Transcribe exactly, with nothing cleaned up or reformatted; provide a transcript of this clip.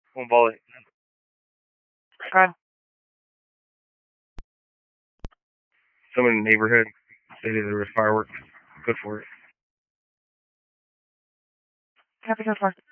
One volley. Good. Someone in the neighborhood said there was fireworks. Good for it. Happy to report.